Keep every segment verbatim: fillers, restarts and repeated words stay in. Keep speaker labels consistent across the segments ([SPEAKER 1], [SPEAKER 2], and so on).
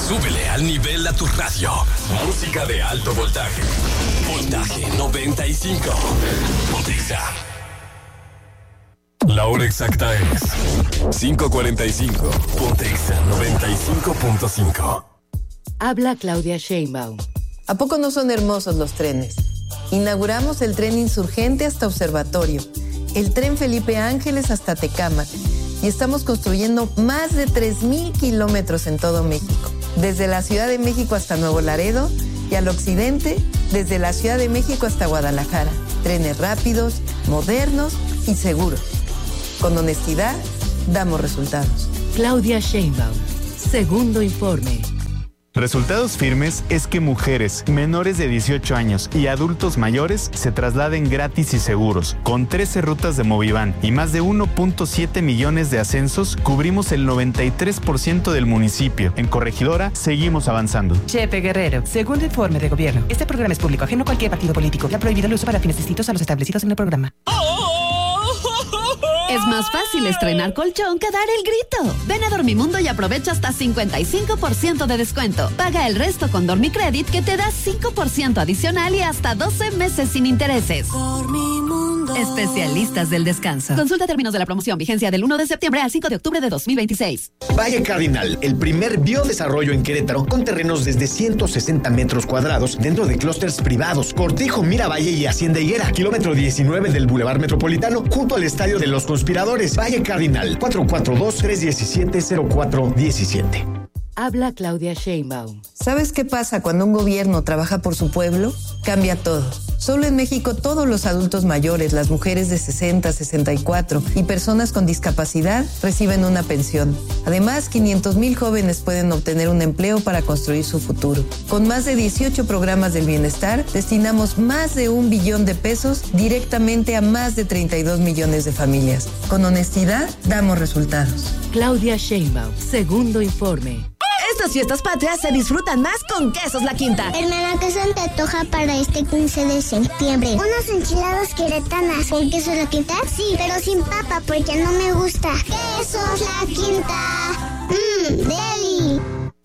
[SPEAKER 1] Súbele al nivel a tu radio. Música de alto voltaje. Voltaje noventa y cinco. Pontexa. La hora exacta es cinco cuarenta y cinco. Pontexa noventa y cinco punto cinco.
[SPEAKER 2] Habla Claudia Sheinbaum.
[SPEAKER 3] ¿A poco no son hermosos los trenes? Inauguramos el tren Insurgente hasta Observatorio, el tren Felipe Ángeles hasta Tecámac, y estamos construyendo más de tres mil kilómetros en todo México, desde la Ciudad de México hasta Nuevo Laredo y al occidente, desde la Ciudad de México hasta Guadalajara. Trenes rápidos, modernos y seguros. Con honestidad, damos resultados.
[SPEAKER 2] Claudia Sheinbaum. Segundo informe.
[SPEAKER 4] Resultados firmes es que mujeres menores de dieciocho años y adultos mayores se trasladen gratis y seguros. Con trece rutas de Movivan y más de uno punto siete millones de ascensos, cubrimos el noventa y tres por ciento del municipio. En Corregidora, seguimos avanzando.
[SPEAKER 5] Chepe Guerrero, segundo informe de gobierno. Este programa es público, ajeno a cualquier partido político. Ya prohibido el uso para fines distintos a los establecidos en el programa.
[SPEAKER 6] Es más fácil estrenar colchón que dar el grito. Ven a Dormimundo y aprovecha hasta cincuenta y cinco por ciento de descuento. Paga el resto con Dormicredit, que te da cinco por ciento adicional y hasta doce meses sin intereses. Dormimundo. Especialistas del descanso. Consulta términos de la promoción. Vigencia del uno de septiembre al cinco de octubre de dos mil veintiséis.
[SPEAKER 7] Valle Cardinal, el primer biodesarrollo en Querétaro, con terrenos desde ciento sesenta metros cuadrados dentro de clústeres privados. Cortijo, Miravalle y Hacienda Higuera. Kilómetro diecinueve del Boulevard Metropolitano, junto al Estadio de los Conspiradores. Valle Cardinal, cuatro cuatro dos, tres uno siete, cero cuatro uno siete.
[SPEAKER 2] Habla Claudia Sheinbaum.
[SPEAKER 3] ¿Sabes qué pasa cuando un gobierno trabaja por su pueblo? Cambia todo. Solo en México todos los adultos mayores, las mujeres de sesenta, sesenta y cuatro y personas con discapacidad reciben una pensión. Además, quinientos mil jóvenes pueden obtener un empleo para construir su futuro. Con más de dieciocho programas del bienestar, destinamos más de un billón de pesos directamente a más de treinta y dos millones de familias. Con honestidad, damos resultados.
[SPEAKER 2] Claudia Sheinbaum. Segundo informe.
[SPEAKER 8] Estas fiestas patrias se disfrutan más con Quesos La Quinta.
[SPEAKER 9] Hermana, ¿qué se te antoja para este quince de septiembre? Unas enchiladas queretanas. ¿Con queso La Quinta? Sí, pero sin papa porque no me gusta. Quesos La Quinta. Mmm, deli.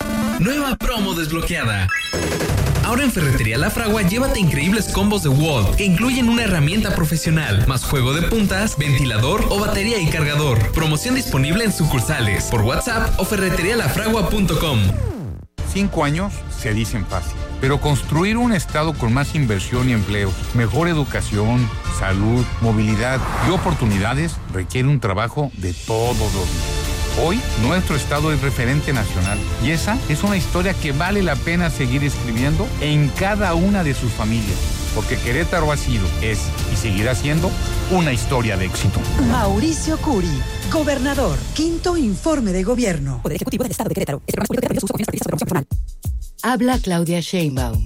[SPEAKER 10] Nueva promo desbloqueada. Ahora en Ferretería La Fragua, llévate increíbles combos de Wall que incluyen una herramienta profesional, más juego de puntas, ventilador o batería y cargador. Promoción disponible en sucursales, por WhatsApp o ferretería la fragua punto com.
[SPEAKER 11] Cinco años se dicen fácil, pero construir un estado con más inversión y empleos, mejor educación, salud, movilidad y oportunidades requiere un trabajo de todos los días. Hoy, nuestro estado es referente nacional y esa es una historia que vale la pena seguir escribiendo en cada una de sus familias, porque Querétaro ha sido, es y seguirá siendo una historia de éxito.
[SPEAKER 12] Mauricio Curi, gobernador, quinto informe de gobierno.
[SPEAKER 5] Poder Ejecutivo del Estado de Querétaro. Este programa es público de uso con fines de
[SPEAKER 2] Habla Claudia Sheinbaum.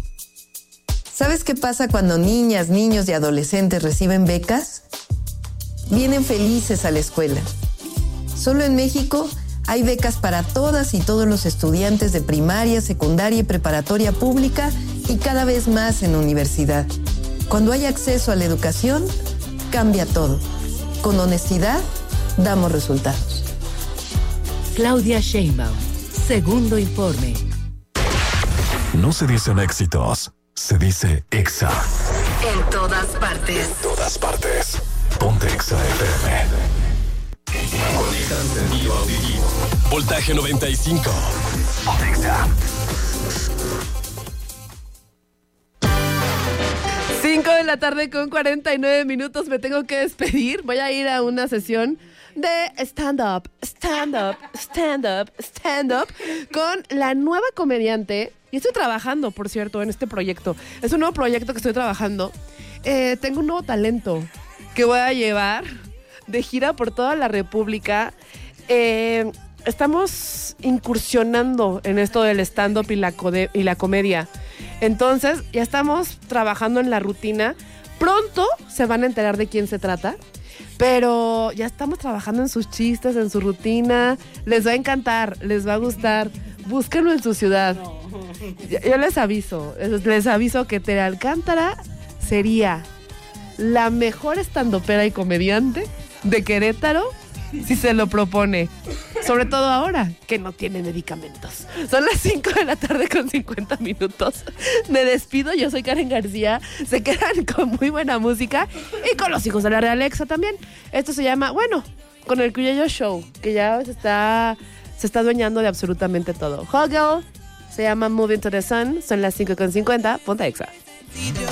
[SPEAKER 3] ¿Sabes qué pasa cuando niñas, niños y adolescentes reciben becas? Vienen felices a la escuela. Solo en México hay becas para todas y todos los estudiantes de primaria, secundaria y preparatoria pública y cada vez más en universidad. Cuando hay acceso a la educación, cambia todo. Con honestidad, damos resultados.
[SPEAKER 2] Claudia Sheinbaum. Segundo informe.
[SPEAKER 1] No se dicen éxitos, se dice Exa.
[SPEAKER 6] En todas partes.
[SPEAKER 1] En todas partes. Ponte Exa F M. Conecta encendido auditivo. Voltaje noventa y cinco. Pontexa.
[SPEAKER 13] cinco de la tarde con cuarenta y nueve minutos. Me tengo que despedir. Voy a ir a una sesión de stand-up, stand-up, stand-up, stand-up con la nueva comediante. Y estoy trabajando, por cierto, en este proyecto. Es un nuevo proyecto que estoy trabajando. Eh, tengo un nuevo talento que voy a llevar de gira por toda la República. Eh, estamos incursionando en esto del stand-up y la, code- y la comedia. Entonces, ya estamos trabajando en la rutina. Pronto se van a enterar de quién se trata, pero ya estamos trabajando en sus chistes, en su rutina. Les va a encantar, les va a gustar. Búsquenlo en su ciudad. Yo, yo les aviso, les aviso que Tere Alcántara sería la mejor estandopera y comediante de Querétaro si se lo propone. Sobre todo ahora, que no tiene medicamentos. Son las cinco de la tarde con cincuenta minutos. Me despido, yo soy Karen García. Se quedan con muy buena música y con los hijos de la Realexa también. Esto se llama, bueno, con el Cuyo Show, que ya se está, se está adueñando de absolutamente todo. Hoggle, se llama Moving to the Sun. Son las cinco con cincuenta. Ponte Exa.